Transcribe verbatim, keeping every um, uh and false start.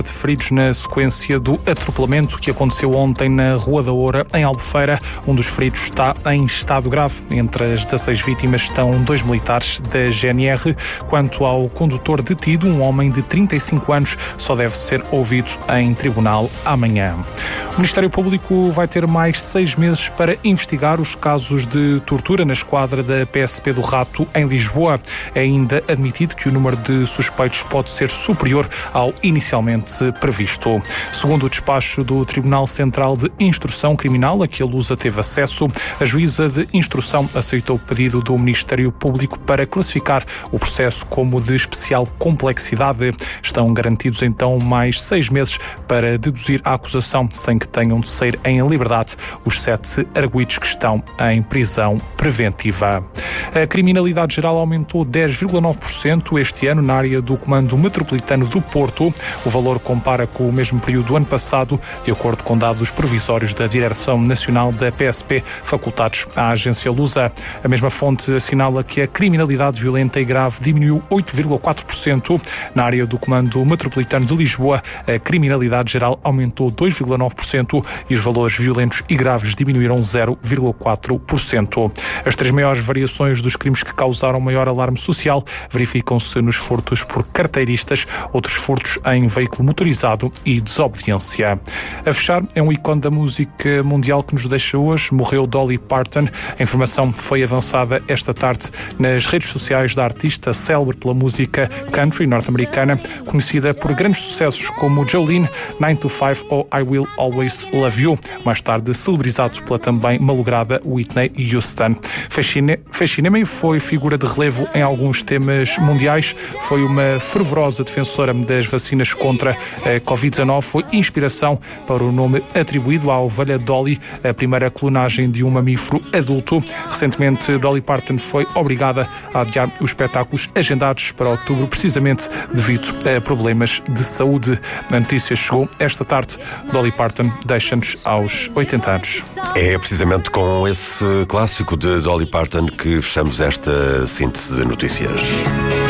sete feridos na sequência do atropelamento que aconteceu ontem na Rua da Oura, em Albufeira. Um dos feridos está em estado grave. Entre as dezasseis vítimas estão dois militares da G N R. Quanto ao condutor detido, um homem de trinta e cinco anos, só deve ser ouvido em tribunal amanhã. O Ministério Público vai ter mais seis meses para investigar os casos de tortura na esquadra da P S P do Rato, em Lisboa. É ainda admitido que o número de suspeitos pode ser superior ao inicialmente previsto. Segundo o despacho do Tribunal Central de Instrução Criminal, a que a Lusa teve acesso, a juíza de instrução aceitou o pedido do Ministério Público para classificar o processo como de especial complexidade. Estão garantidos então mais seis meses para deduzir a acusação sem que tenham de sair em liberdade os sete arguidos que estão em prisão preventiva. A criminalidade geral aumentou dez vírgula nove por cento este ano na área do Comando Metropolitano do Porto. O valor compara com o mesmo período do ano passado, de acordo com dados provisórios da Direção Nacional da P S P, facultados à agência Lusa. A mesma fonte assinala que a criminalidade violenta e grave diminuiu oito vírgula quatro por cento. Na área do Comando Metropolitano de Lisboa, a criminalidade geral aumentou dois vírgula nove por cento e os valores violentos e graves diminuíram zero vírgula quatro por cento. As três maiores variações dos crimes que causaram maior alarme social verificam-se nos furtos por carteiristas, outros furtos em veículo motorizado e desobediência. A fechar, é um ícone da música mundial que nos deixa hoje. Morreu Dolly Parton. A informação foi avançada esta tarde nas redes sociais da artista, célebre pela música country norte-americana, conhecida por grandes sucessos como Jolene, nine to five ou I Will Always Love You, mais tarde celebrizado pela também malograda Whitney Houston. Fez cinema e foi figura de relevo em alguns temas mundiais. Foi uma fervorosa defensora das vacinas contra a covid dezanove. Foi inspiração para o nome atribuído à ovelha Dolly, a primeira clonagem de um mamífero adulto. Recentemente, Dolly Parton foi obrigada a adiar os espetáculos agendados para outubro, precisamente devido a problemas de saúde. A notícia chegou esta tarde. Dolly Parton deixa-nos aos oitenta anos. É precisamente com esse clássico de Dolly Parton que fechamos esta síntese de notícias.